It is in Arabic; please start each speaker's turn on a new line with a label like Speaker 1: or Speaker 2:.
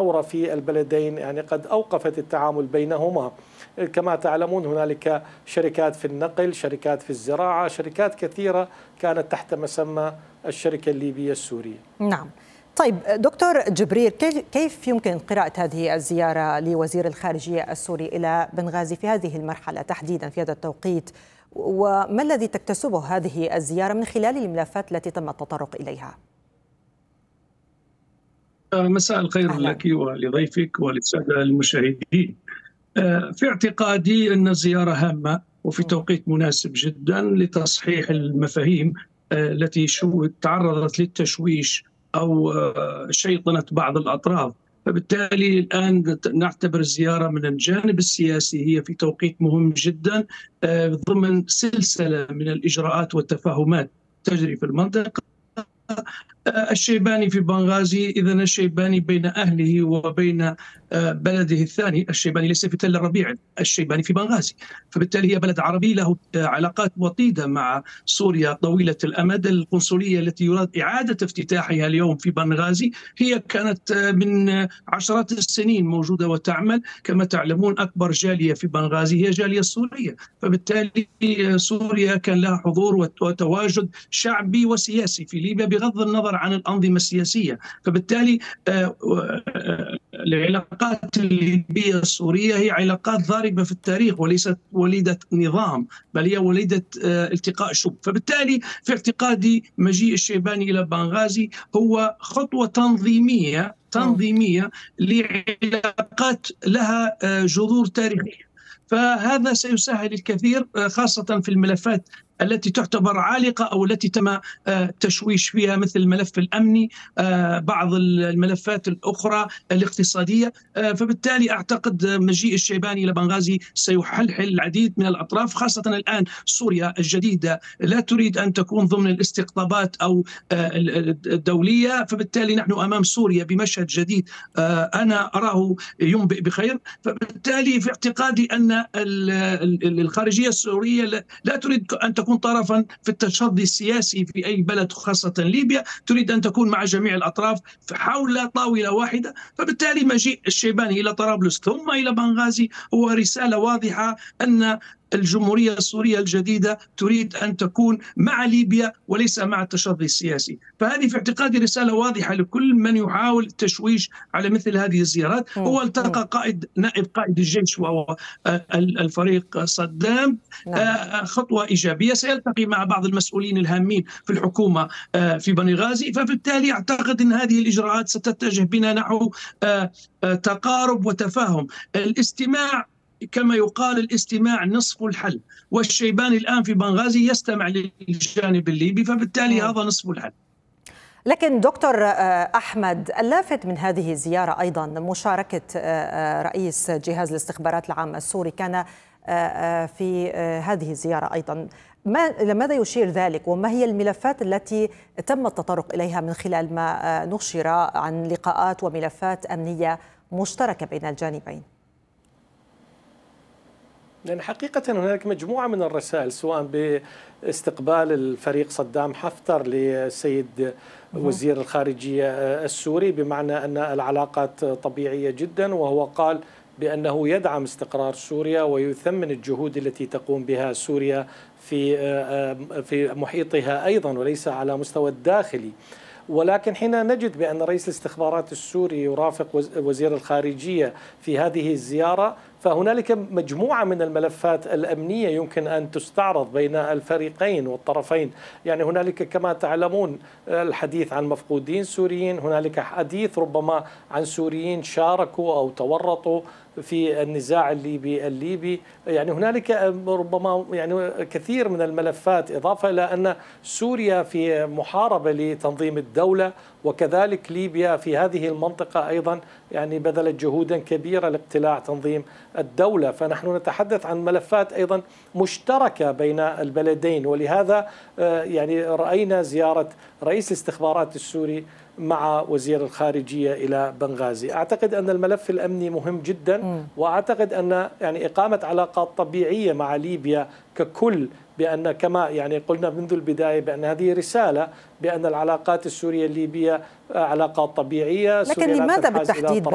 Speaker 1: الثورة في البلدين يعني قد أوقفت التعامل بينهما. كما تعلمون هنالك شركات في النقل، شركات في الزراعة، شركات كثيرة كانت تحت مسمى الشركة الليبية السورية.
Speaker 2: نعم. طيب دكتور جبريل، كيف يمكن قراءة هذه الزيارة لوزير الخارجية السوري إلى بنغازي في هذه المرحلة تحديدا في هذا التوقيت، وما الذي تكتسبه هذه الزيارة من خلال الملفات التي تم التطرق إليها؟
Speaker 3: مساء الخير لك ولضيفك وللسادة المشاهدين. في اعتقادي أن الزيارة هامة وفي توقيت مناسب جدا لتصحيح المفاهيم التي تعرضت للتشويش أو شيطنة بعض الأطراف. فبالتالي الآن نعتبر الزيارة من الجانب السياسي هي في توقيت مهم جدا ضمن سلسلة من الإجراءات والتفاهمات تجري في المنطقة. الشيباني في بنغازي، إذا الشيباني بين أهله وبين بلده الثاني. الشيباني ليس في تل الربيع، الشيباني في بنغازي، فبالتالي هي بلد عربي له علاقات وطيدة مع سوريا طويلة الأمد. القنصلية التي يراد إعادة افتتاحها اليوم في بنغازي هي كانت من عشرات السنين موجودة وتعمل. كما تعلمون أكبر جالية في بنغازي هي جالية السورية، فبالتالي سوريا كان لها حضور وتواجد شعبي وسياسي في ليبيا بغض النظر عن الأنظمة السياسية. فبالتالي العلاقات الليبية السورية هي علاقات ضاربة في التاريخ وليست وليدة نظام، بل هي وليدة التقاء شعوب. فبالتالي في اعتقادي مجيء الشيباني إلى بنغازي هو خطوة تنظيمية لعلاقات لها جذور تاريخية. فهذا سيسهل الكثير خاصة في الملفات التي تعتبر عالقة أو التي تم تشويش فيها، مثل الملف الأمني، بعض الملفات الأخرى الاقتصادية. فبالتالي أعتقد مجيء الشيباني إلى بنغازي سيحلحل العديد من الأطراف، خاصة الآن سوريا الجديدة لا تريد أن تكون ضمن الاستقطابات أو الدولية. فبالتالي نحن أمام سوريا بمشهد جديد أنا أراه ينبئ بخير. فبالتالي في اعتقادي أن الخارجية السورية لا تريد أن تكون طرفا في التشظي السياسي في أي بلد، خاصة ليبيا، تريد أن تكون مع جميع الأطراف حول طاولة واحدة. فبالتالي مجيء الشيباني إلى طرابلس ثم إلى بنغازي هو رسالة واضحة أن الجمهورية السورية الجديدة تريد أن تكون مع ليبيا وليس مع التشظي السياسي. فهذه في اعتقادي رسالة واضحة لكل من يحاول التشويش على مثل هذه الزيارات. هو التقى نائب قائد الجيش وهو الفريق صدام، خطوة إيجابية. سيلتقي مع بعض المسؤولين الهامين في الحكومة في بنغازي. فبالتالي أعتقد أن هذه الإجراءات ستتجه بنا نحو تقارب وتفاهم. الاستماع، كما يقال، الاستماع نصف الحل، والشيباني الآن في بنغازي يستمع للجانب الليبي، فبالتالي هذا نصف الحل.
Speaker 2: لكن دكتور أحمد، اللافت من هذه الزيارة أيضا مشاركة رئيس جهاز الاستخبارات العامة السوري كان في هذه الزيارة أيضا. لماذا يشير ذلك، وما هي الملفات التي تم التطرق إليها من خلال ما نشر عن لقاءات وملفات أمنية مشتركة بين الجانبين؟
Speaker 1: يعني حقيقة هناك مجموعة من الرسائل، سواء باستقبال الفريق صدام حفتر للسيد وزير الخارجية السوري، بمعنى أن العلاقات طبيعية جدا، وهو قال بأنه يدعم استقرار سوريا ويثمن الجهود التي تقوم بها سوريا في محيطها أيضا وليس على مستوى الداخلي. ولكن حين نجد بأن رئيس الاستخبارات السوري يرافق وزير الخارجية في هذه الزيارة، فهنالك مجموعة من الملفات الأمنية يمكن أن تستعرض بين الفريقين والطرفين. يعني هنالك كما تعلمون الحديث عن مفقودين سوريين، هنالك حديث ربما عن سوريين شاركوا أو تورطوا في النزاع الليبي. يعني هنالك ربما يعني كثير من الملفات، إضافة إلى أن سوريا في محاربة لتنظيم الدولة، وكذلك ليبيا في هذه المنطقة أيضا يعني بذلت جهودا كبيرة لاقتلاع تنظيم الدولة. فنحن نتحدث عن ملفات أيضا مشتركة بين البلدين. ولهذا يعني رأينا زيارة رئيس الاستخبارات السوري مع وزير الخارجية إلى بنغازي. أعتقد أن الملف الأمني مهم جدا، وأعتقد أن يعني إقامة علاقات طبيعية مع ليبيا ككل، بأن كما يعني قلنا منذ البداية بأن هذه رسالة بأن العلاقات السورية الليبية علاقات طبيعية.
Speaker 2: لكن لماذا بالتحديد